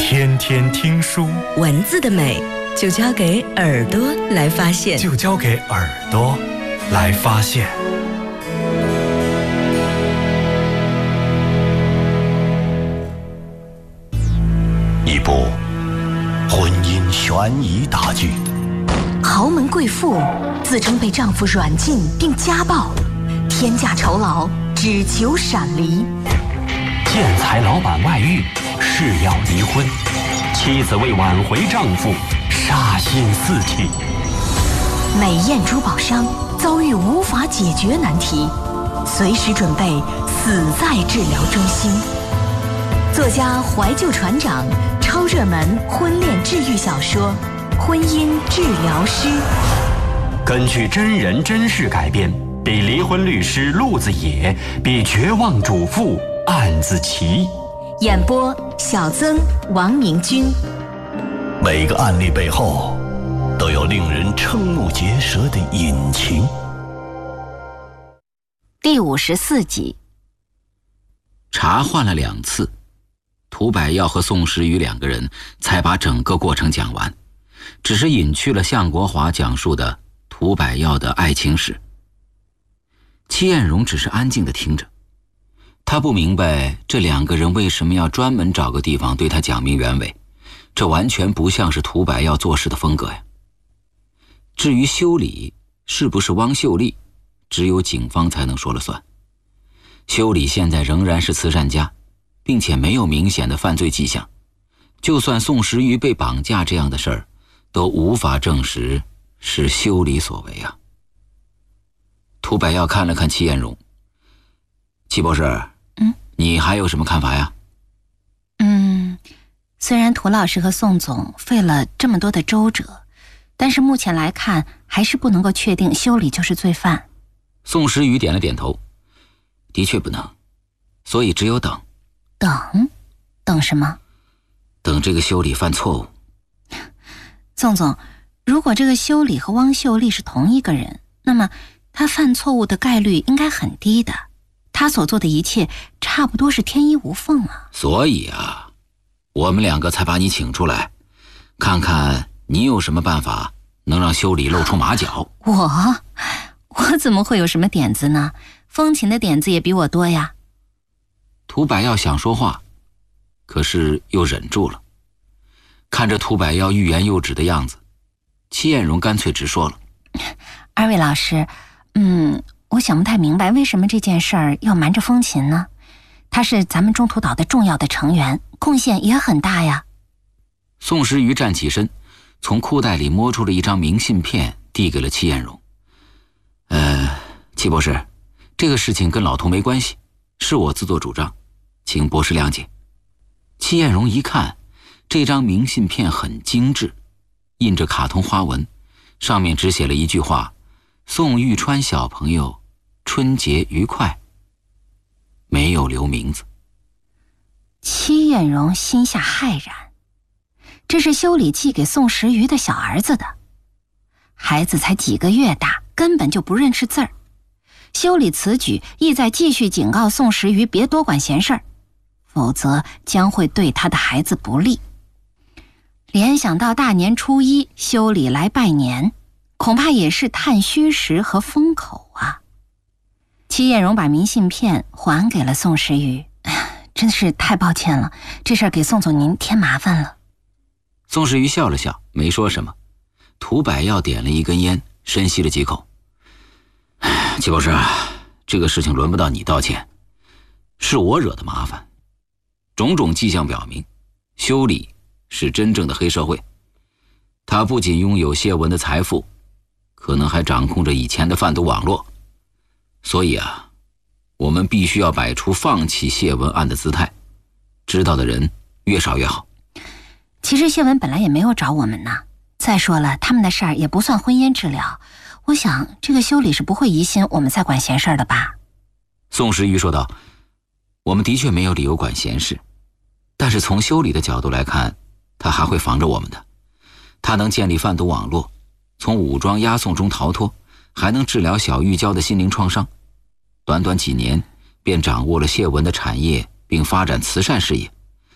天天听书， 文字的美就交给耳朵来发现， 就交给耳朵来发现。 一部婚姻悬疑大剧， 豪门贵妇自称被丈夫软禁并家暴，天价酬劳只求闪离。 建材老板外遇，誓要离婚，妻子为挽回丈夫杀心四起。 美艳珠宝商遭遇无法解决难题，随时准备死在治疗中心。作家怀旧船长超热门婚恋治愈小说《婚姻治疗师》， 根据真人真事改编，比离婚律师陆子野，比绝望主妇案子奇。 演播小曾、王明君。 每个案例背后都有令人瞠目结舌的隐情。 第54集。 茶换了2次，涂百耀和宋时瑜2个人才把整个过程讲完，只是隐去了向国华讲述的涂百耀的爱情史。戚艳荣只是安静地听着，他不明白这2个人为什么要专门找个地方对他讲明原委，这完全不像是涂百耀做事的风格呀。至于修理是不是汪秀丽，只有警方才能说了算。修理现在仍然是慈善家，并且没有明显的犯罪迹象，就算宋时瑜被绑架这样的事儿，都无法证实是修理所为啊。涂百耀看了看戚艳荣，戚博士，你还有什么看法呀？ 虽然涂老师和宋总费了这么多的周折，但是目前来看还是不能够确定修理就是罪犯。 宋时瑜点了点头，的确不能，所以只有等。 等什么？ 等这个修理犯错误。 宋总，如果这个修理和汪秀丽是同一个人，那么他犯错误的概率应该很低的，他所做的一切差不多是天衣无缝啊。 所以啊，我们2个才把你请出来，看看你有什么办法能让修理露出马脚。 我怎么会有什么点子呢？风琴的点子也比我多呀。 涂百耀想说话，可是又忍住了。看着涂百耀欲言又止的样子，戚艳荣干脆直说了： 二位老师，我想不太明白为什么这件事儿要瞒着风琴呢？他是咱们中途岛的重要的成员，贡献也很大呀。 宋时瑜站起身，从裤袋里摸出了一张明信片，递给了戚艳荣。戚博士，这个事情跟老涂没关系，是我自作主张，请博士谅解。戚艳荣一看，这张明信片很精致，印着卡通花纹，上面只写了一句话：宋玉川小朋友春节愉快，没有留名字。 戚艳荣心下骇然，这是修理寄给宋时瑜的小儿子的，孩子才几个月大，根本就不认识字儿。修理此举意在继续警告宋时瑜别多管闲事儿，否则将会对他的孩子不利。联想到大年初1修理来拜年，恐怕也是探虚实和封口啊。戚艳荣把明信片还给了宋时瑜，真是太抱歉了，这事儿给宋总您添麻烦了。 宋时瑜笑了笑，没说什么。涂百耀点了一根烟，深吸了几口。戚博士，这个事情轮不到你道歉，是我惹的麻烦。种种迹象表明，修理是真正的黑社会，他不仅拥有谢文的财富，可能还掌控着以前的贩毒网络。所以啊，我们必须要摆出放弃谢文案的姿态，知道的人越少越好。 其实谢文本来也没有找我们呢，再说了，他们的事儿也不算婚姻治疗，我想这个修理是不会疑心我们在管闲事的吧。 宋时瑜说道：我们的确没有理由管闲事，但是从修理的角度来看，他还会防着我们的。他能建立贩毒网络，从武装押送中逃脱，还能治疗小玉娇的心灵创伤。短短几年便掌握了谢文的产业并发展慈善事业，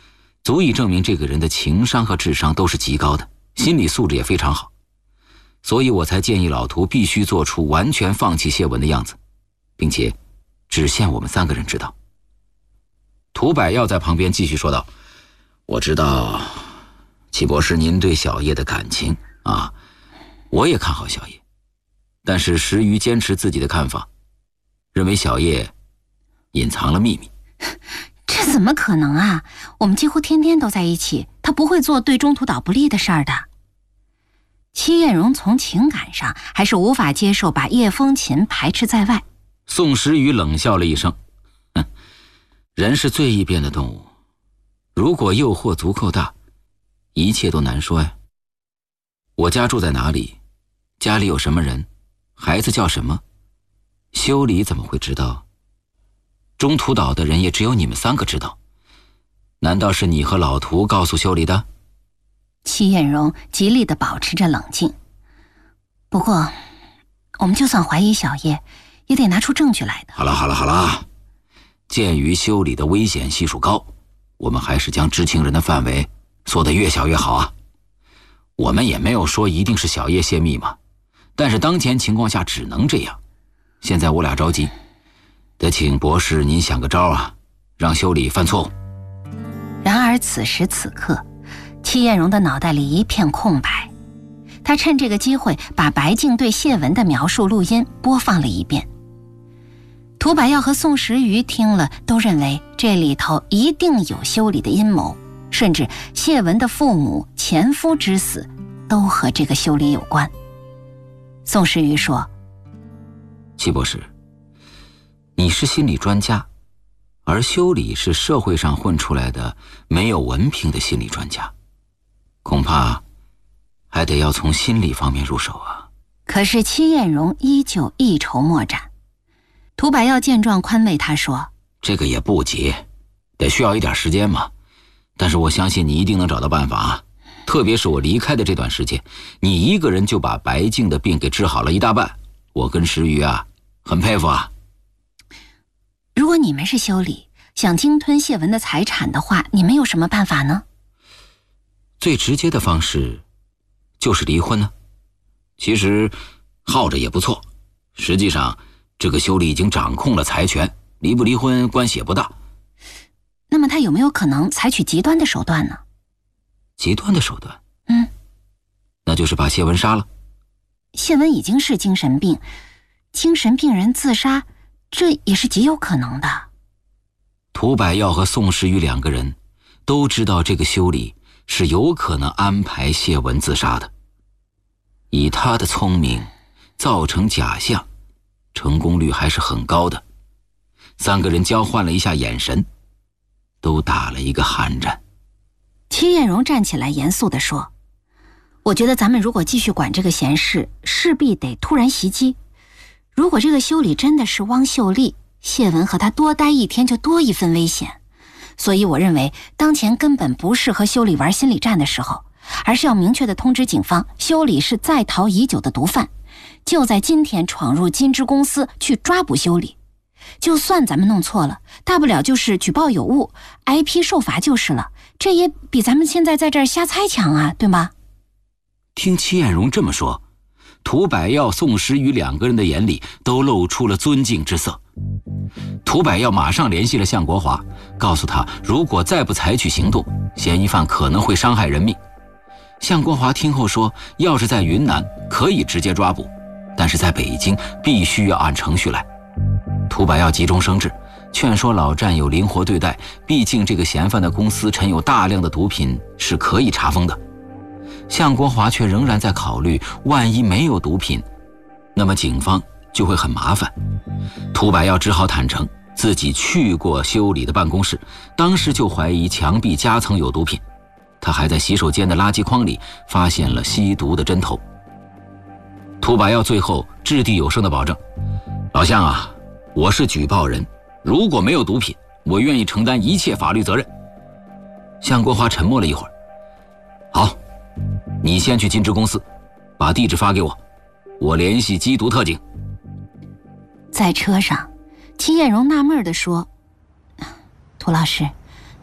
足以证明这个人的情商和智商都是极高的，心理素质也非常好。所以我才建议老涂必须做出完全放弃谢文的样子，并且只限我们3个人知道。涂百耀在旁边继续说道：我知道齐博士您对小叶的感情啊，我也看好小叶，但是石瑜坚持自己的看法，认为小叶隐藏了秘密。 这怎么可能啊，我们几乎天天都在一起，他不会做对中途岛不利的事儿的。戚艳荣从情感上还是无法接受把叶风琴排斥在外。 宋时瑜冷笑了一声，人是最易变的动物，如果诱惑足够大，一切都难说呀。我家住在哪里，家里有什么人，孩子叫什么，修理怎么会知道？中途岛的人也只有你们3个知道，难道是你和老涂告诉修理的？ 戚艳荣极力地保持着冷静。不过我们就算怀疑小叶，也得拿出证据来的。 好了，鉴于修理的危险系数高，我们还是将知情人的范围缩得越小越好啊。我们也没有说一定是小叶泄密嘛，但是当前情况下只能这样。现在我俩着急，得请博士您想个招啊，让修理犯错误。 然而此时此刻，戚艳荣的脑袋里一片空白。他趁这个机会把白静对谢文的描述录音播放了一遍。涂百耀和宋时瑜听了都认为这里头一定有修理的阴谋，甚至谢文的父母、前夫之死都和这个修理有关。宋时瑜说： 戚博士，你是心理专家，而修理是社会上混出来的没有文凭的心理专家，恐怕还得要从心理方面入手啊。 可是戚艳荣依旧一筹莫展。涂百耀见状宽慰他说： 这个也不急，得需要一点时间嘛，但是我相信你一定能找到办法啊。特别是我离开的这段时间，你一个人就把白静的病给治好了一大半，我跟石瑜啊很佩服啊。 如果你们是修理，想鲸吞谢文的财产的话，你们有什么办法呢？ 最直接的方式就是离婚呢。其实耗着也不错，实际上这个修理已经掌控了财权，离不离婚关系也不大。 那么他有没有可能采取极端的手段呢？ 极端的手段？那就是把谢文杀了。 谢文已经是精神病，精神病人自杀，这也是极有可能的。 涂百耀和宋时瑜2个人都知道这个修理是有可能安排谢文自杀的，以他的聪明，造成假象成功率还是很高的。3个人交换了一下眼神，都打了一个寒战。 戚艳荣站起来严肃地说：我觉得咱们如果继续管这个闲事，势必得突然袭击。如果这个修理真的是汪秀丽，谢文和他多待1天就多一分危险。所以我认为当前根本不是和修理玩心理战的时候，而是要明确地通知警方，修理是在逃已久的毒贩，就在今天闯入金枝公司去抓捕修理。就算咱们弄错了，大不了就是举报有误，挨批受罚就是了，这也比咱们现在在这儿瞎猜强啊，对吗？ 听戚艳荣这么说，涂百耀、宋时瑜2个人的眼里都露出了尊敬之色。涂百耀马上联系了向国华，告诉他如果再不采取行动，嫌疑犯可能会伤害人命。向国华听后说，要是在云南可以直接抓捕，但是在北京必须要按程序来。涂百耀急中生智，劝说老战友灵活对待，毕竟这个嫌犯的公司陈有大量的毒品，是可以查封的。向国华却仍然在考虑，万一没有毒品，那么警方就会很麻烦。涂百耀只好坦诚自己去过修理的办公室，当时就怀疑墙壁夹层有毒品，他还在洗手间的垃圾筐里发现了吸毒的针头。涂百耀最后掷地有声地保证：老向啊，我是举报人，如果没有毒品，我愿意承担一切法律责任。向国华沉默了一会儿：好，你先去金枝公司，把地址发给我，我联系缉毒特警。 在车上，戚艳荣纳闷地说：涂老师，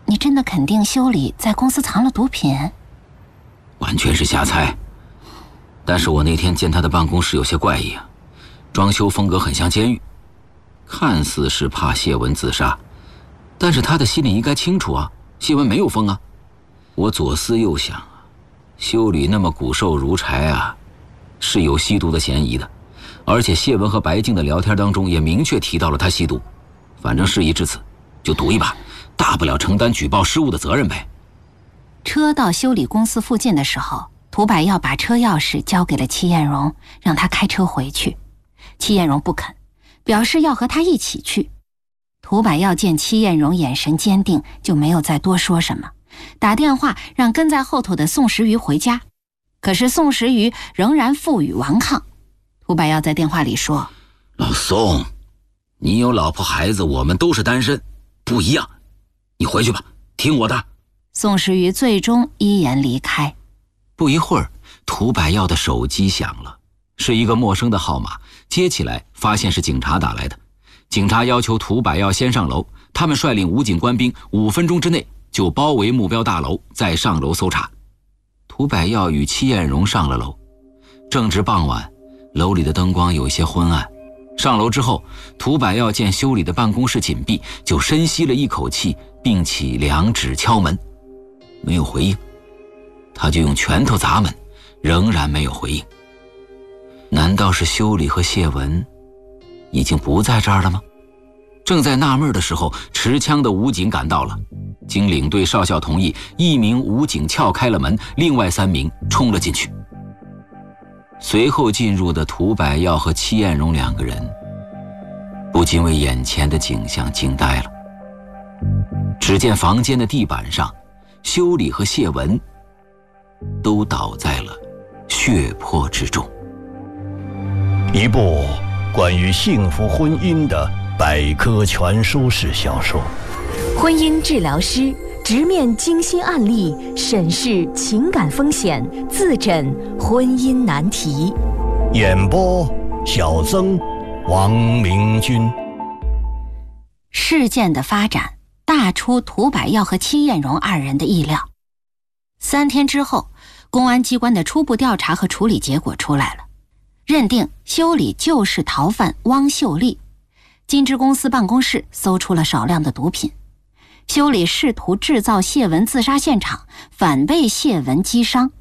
你真的肯定修理在公司藏了毒品？ 完全是瞎猜。但是我那天见他的办公室有些怪异啊，装修风格很像监狱，看似是怕谢文自杀，但是他的心里应该清楚啊，谢文没有疯啊。我左思右想啊，修理那么骨瘦如柴啊，是有吸毒的嫌疑的，而且谢文和白静的聊天当中也明确提到了他吸毒。反正事已至此，就赌一把，大不了承担举报失误的责任呗。 车到修理公司附近的时候，涂百耀把车钥匙交给了戚艳荣，让他开车回去。戚艳荣不肯，表示要和他一起去。涂百耀见戚艳荣眼神坚定，就没有再多说什么，打电话让跟在后头的宋时瑜回家。可是宋时瑜仍然负隅顽抗。涂百耀在电话里说： 老宋，你有老婆孩子，我们都是单身，不一样，你回去吧，听我的。 宋时瑜最终依言离开。 不一会儿，涂百耀的手机响了，是一个陌生的号码，接起来发现是警察打来的。警察要求涂百耀先上楼，他们率领武警官兵5分钟之内就包围目标大楼，再上楼搜查。涂百耀与戚艳荣上了楼，正值傍晚，楼里的灯光有一些昏暗。上楼之后，涂百耀见修理的办公室紧闭，就深吸了一口气，并起2指敲门，没有回应。他就用拳头砸门，仍然没有回应。难道是修理和谢文已经不在这儿了吗？正在纳闷的时候，持枪的武警赶到了。经领队少校同意，1名武警撬开了门，另外3名冲了进去。随后进入的涂百耀和戚艳荣2个人不禁为眼前的景象惊呆了。只见房间的地板上，修理和谢文都倒在了血泊之中。 一部关于幸福婚姻的百科全书式小说， 婚姻治疗师直面精心案例，审视情感风险，自诊婚姻难题。 演播小曾、王明君。 事件的发展大出涂百耀和戚艳荣2人的意料。3天之后，公安机关的初步调查和处理结果出来了，认定修理就是逃犯汪秀丽。金枝公司办公室搜出了少量的毒品，修理试图制造谢文自杀现场，反被谢文击伤。